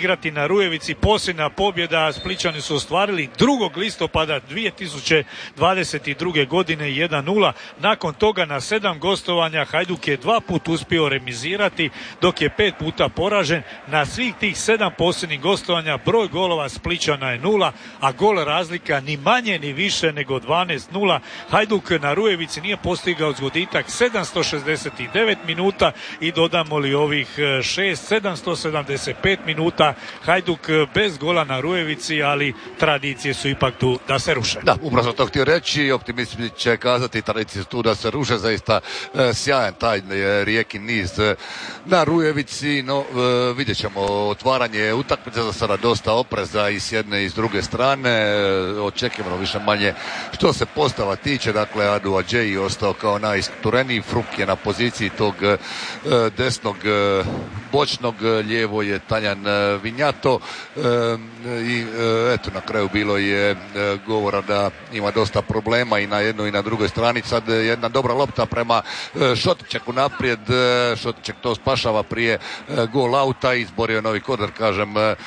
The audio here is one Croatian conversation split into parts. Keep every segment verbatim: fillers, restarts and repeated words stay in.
igrati na Rujevici. Posljednja pobjeda Splićani su ostvarili drugog listopada dvije tisuće dvadeset druge. godine jedan nula. Nakon toga na sedam gostovanja Hajduk je dva put uspio remizirati, dok je pet puta poražen. Na svih tih sedam posljednjih gostovanja broj golova Splićana je nula, a gol razlika ni manje ni više nego dvanaest nula. Hajduk na Rujevici nije postigao zgoditak sedamsto šezdeset devet minuta i dodamo li ovih šest, sedamsto sedamdeset pet minuta. Hajduk bez gola na Rujevici, ali tradicije su ipak tu da se ruše. Da, upravo sam to htio reći, optimisti će kazati, tradicije su tu da se ruše, zaista e, sjajan taj e, Rijekin niz e, na Rujevici, no e, vidjet ćemo otvaranje utakmice, za sada dosta opreza i s jedne i s druge strane, e, očekivano više manje što se postava tiče, dakle Adu Adžeji ostao kao najistureniji, Fruk je na poziciji tog e, desnog e, bočnog, lijevo je Taljan e, Vinjato e, i e, eto na kraju bilo je e, govora da ima dosta problema i na jednoj i na drugoj strani. Sad jedna dobra lopta prema e, Šotićeku naprijed, e, Šotićek to spašava prije e, gol auta, izborio novi korner, kažem, e,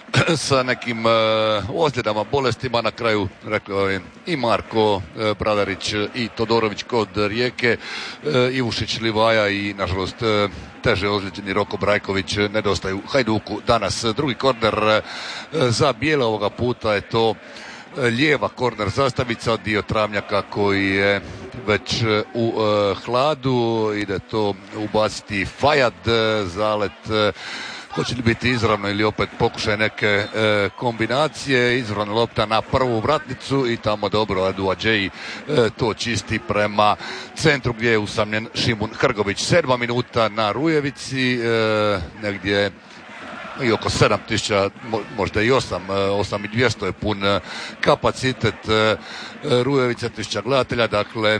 sa nekim e, ozljedama, bolestima. Na kraju rekao je i Marko e, Bradarić i Todorović kod Rijeke, e, Ivušić, Livaja i nažalost e, teže ozlijeđeni Roko Brajković nedostaju Hajduku danas. Drugi korner e, za bijele, ovoga puta je to lijeva korner zastavica, dio travnjaka koji je već u uh, hladu, ide to ubaciti Fajad, zalet uh, hoće li biti izravno ili opet pokušaj neke uh, kombinacije, izravna lopta na prvu vratnicu i tamo dobro Adu Adžeji uh, to čisti prema centru gdje je usamljen Šimun Hrgović. Sedma minuta na Rujevici, uh, negdje i oko sedam tisuća, možda i osam, osam i dvjesto je pun kapacitet Rujevica, tisuća gledatelja, dakle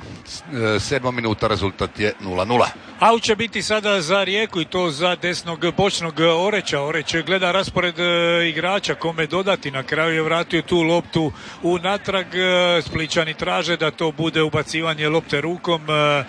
sedma minuta, rezultat je nula nula. Aut će biti sada za Rijeku i to za desnog bočnog Oreća. Oreć gleda raspored igrača kome dodati, na kraju je vratio tu loptu unatrag. Splićani traže da to bude ubacivanje lopte rukom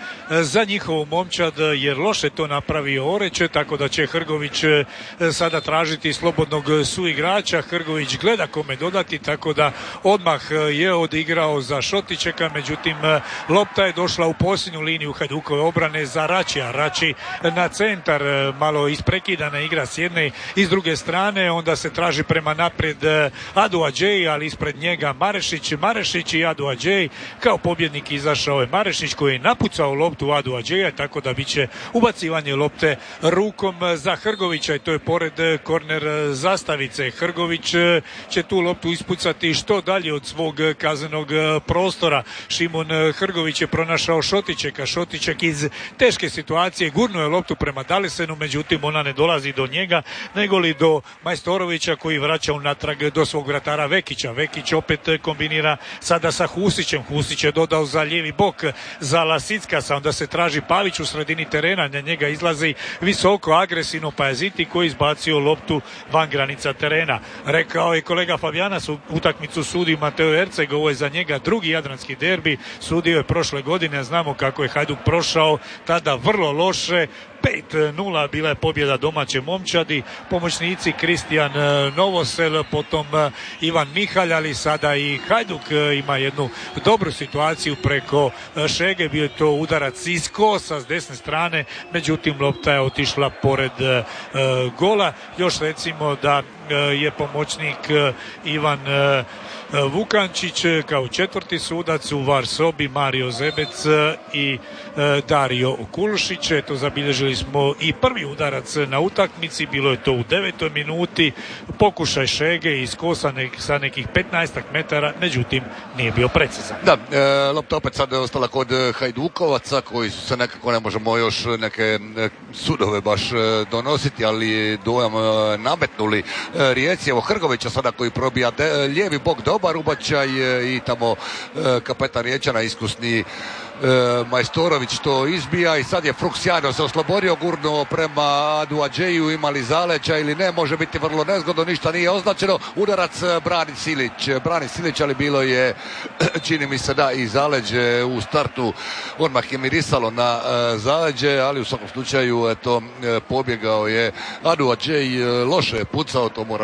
za njihovu momčad, jer loše to napravio Oreć, tako da će Hrgović sada tražiti slobodnog suigrača. Hrgović gleda kome dodati, tako da odmah je odigrao za Šotićeka, međutim lopta je došla u posljednju liniju Hajdukove obrane za Račija. Rači na centar, malo isprekidana igra s jedne i s druge strane, onda se traži prema naprijed Adu Adžeji, ali ispred njega Marešić. Marešić i Adu Adžeji, kao pobjednik izašao je Marešić koji je napucao loptu Adu Adžeja, tako da bit će ubacivanje lopte rukom za Hrgovića i to je pored korner zastavice. Hrgović će tu loptu ispucati što dalje od svog kaznenog prostora. Šimun Hrgović je pronašao Šotićeka, Šotićek iz teške situacije gurnuo je loptu prema Dalesenu, međutim ona ne dolazi do njega, nego li do Majstorovića koji vraća unatrag do svog vratara Vekića. Vekić opet kombinira sada sa Husićem, Husić je dodao za lijevi bok za Lasickasa, onda se traži Pavić u sredini terena, na njega izlazi visoko agresivno Pajaziti koji izbacio loptu van granica terena. Rekao je kolega Fabijanac, u utakmicu sudi Mateo Erceg, ovo je za njega drugi jadranski derbi, sudio je prošle godine, znamo kako je Hajduk prošao tada vrlo loše. pet nula bila je pobjeda domaće momčadi, pomoćnici Kristijan Novosel, potom Ivan Mihalj, ali sada i Hajduk ima jednu dobru situaciju preko Šege, bio je to udarac iz kosa s desne strane, međutim lopta je otišla pored gola. Još recimo da je pomoćnik Ivan Vukančić kao četvrti sudac, u VAR sobi Mario Zebec i Dario Kulušić. Eto, zabilježili smo i prvi udarac na utakmici, bilo je to u devetoj minuti, pokušaj Šege iz kosa nek, sa nekih petnaestak metara, međutim nije bio precizan. Da, e, lopta opet sad je ostala kod Hajdukovaca koji su se nekako, ne možemo još neke sudove baš donositi, ali dojam nametnuli e, Rijeci. Evo Hrgovića sada koji probija de, lijevi bok, dobar ubačaj i tamo e, kapetan Riječana, iskusni E, Majstorović to izbija i sad je Fruk sjajno se oslobodio, gurnuo prema Adu Adžeju, imali zaleđa ili ne, može biti vrlo nezgodno, ništa nije označeno. Udarac brani Silić, brani Silić, ali bilo je, čini mi se da i zaleđe u startu, odmah je mirisalo na e, zaleđe, ali u svakom slučaju eto, e, pobjegao je Adu Adžej, loše je pucao, to mora